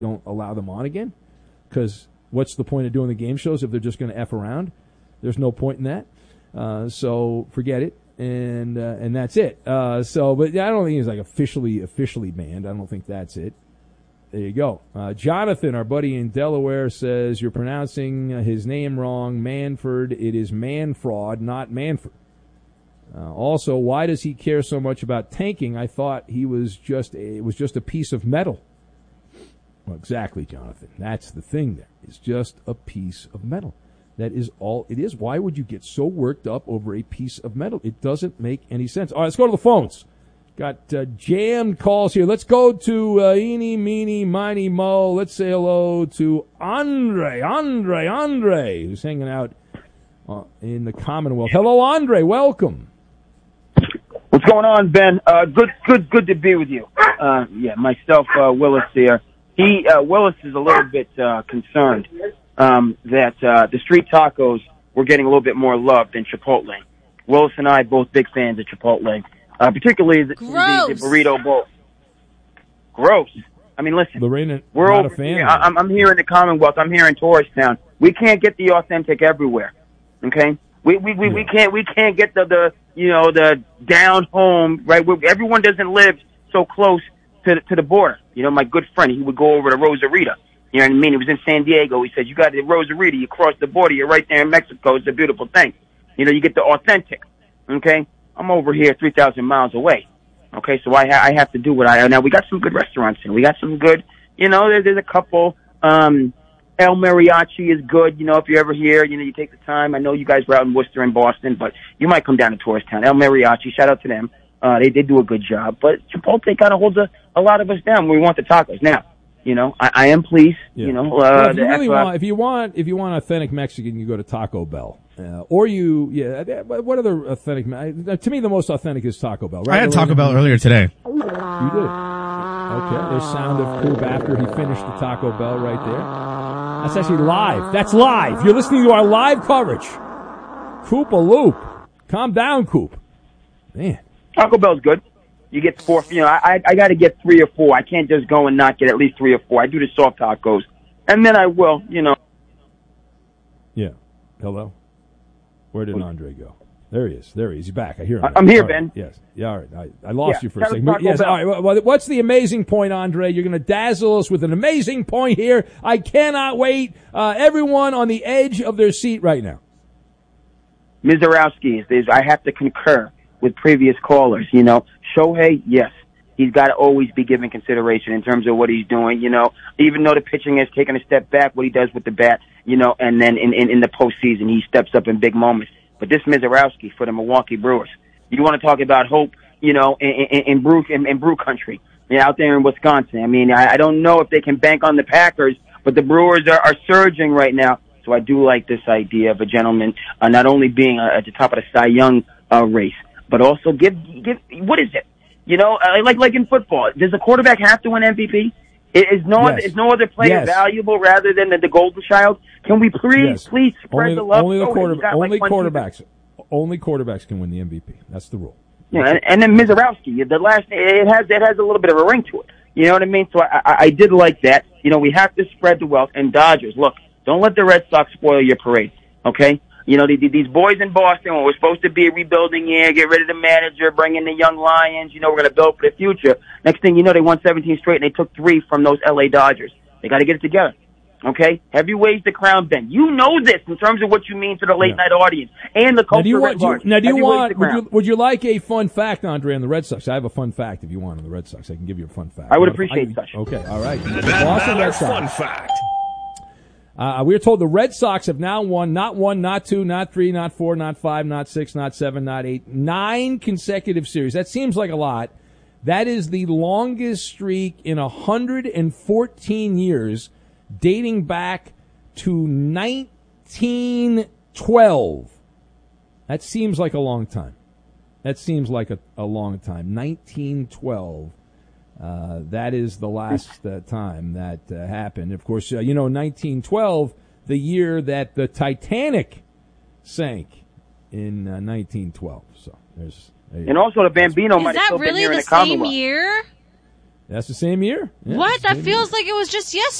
don't allow them on again. Because what's the point of doing the game shows if they're just going to F around? There's no point in that. So forget it. And that's it. But I don't think he's like officially banned. I don't think that's it. There you go. Jonathan, our buddy in Delaware, says you're pronouncing his name wrong. Manford. It is Manfraud, not Manford. Also, why does he care so much about tanking? I thought it was just a piece of metal. Well, exactly, Jonathan. That's the thing there. It's just a piece of metal. That is all it is. Why would you get so worked up over a piece of metal? It doesn't make any sense. All right, let's go to the phones. Got jammed calls here. Let's go to Eeny, Meeny, Miny, Mo. Let's say hello to Andre, who's hanging out in the Commonwealth. Hello, Andre. Welcome. What's going on, Ben? Good to be with you. Myself, Willis here. Willis is a little bit concerned that the street tacos were getting a little bit more love than Chipotle. Willis and I both big fans of Chipotle, particularly the burrito bowl. Gross. I mean, listen, Lorena, we're not over a fan. Here. I'm here in the Commonwealth. I'm here in Tourist Town. We can't get the authentic everywhere. Okay, we can't get the down home right. Everyone doesn't live so close to the border. You know, my good friend, he would go over to Rosarita. You know what I mean? He was in San Diego. He said, you got to Rosarita. You cross the border. You're right there in Mexico. It's a beautiful thing. You know, you get the authentic. Okay? I'm over here 3,000 miles away. Okay? So I have to do what now we got some good restaurants here. We got some good, there's a couple, El Mariachi is good, if you're ever here, you take the time. I know you guys were out in Worcester and Boston, but you might come down to Tourist Town. El Mariachi, shout out to them. They do a good job, but Chipotle kind of holds a lot of us down when we want the tacos. Now, I am pleased, if you want authentic Mexican, you go to Taco Bell. What other authentic? To me, the most authentic is Taco Bell. Right? I had Taco Bell earlier today. You did. Okay, there's sound of Coop after he finished the Taco Bell right there. That's actually live. That's live. You're listening to our live coverage. Coop-a-loop. Calm down, Coop. Man. Taco Bell's good. You get 4, I got to get 3 or 4. I can't just go and not get at least 3 or 4. I do the soft tacos. And then I will, Yeah. Hello? Where did Andre go? There he is. He's back. I hear him. I'm here, all Ben. Right. Yes. Yeah, all right. I lost you for a second. Yes. All right. Well, what's the amazing point, Andre? You're going to dazzle us with an amazing point here. I cannot wait. Everyone on the edge of their seat right now. Mizorowski, I have to concur with previous callers. Shohei, yes, he's got to always be given consideration in terms of what he's doing. Even though the pitching has taken a step back, what he does with the bat, and then in the postseason he steps up in big moments. But this Mizorowski for the Milwaukee Brewers, you want to talk about hope, in brew country, out there in Wisconsin. I mean, I don't know if they can bank on the Packers, but the Brewers are surging right now. So I do like this idea of a gentleman not only being at the top of the Cy Young race, but also give what is it? Like in football, does the quarterback have to win MVP? Is no other player valuable rather than the golden child? Can we please spread the love? Only quarterbacks can win the MVP. That's the rule. Yeah, and then Mizorowski, it has a little bit of a ring to it. You know what I mean? So I did like that. We have to spread the wealth. And Dodgers, look, don't let the Red Sox spoil your parade. Okay. These boys in Boston, when we're supposed to be a rebuilding year, get rid of the manager, bring in the young Lions, we're going to build for the future. Next thing you know, they won 17 straight, and they took 3 from those L.A. Dodgers. They got to get it together, okay? Heavy ways to crown Ben. You know this in terms of what you mean to the late-night audience and the culture at large. Would you like a fun fact, Andre, on the Red Sox? I have a fun fact if you want on the Red Sox. I can give you a fun fact. I would appreciate such. Okay, all right. Ben Maller fun fact. We are told the Red Sox have now won not 1, not 2, not 3, not 4, not 5, not 6, not 7, not 8, 9 consecutive series. That seems like a lot. That is the longest streak in 114 years, dating back to 1912. That seems like a long time. 1912. That is the last time that happened. Of course, 1912, the year that the Titanic sank in 1912. So there's. And also the Bambino might have still been here in the Commonwealth. Is that really the same year? That's the same year. Yeah, What? That same feels like it was just yesterday.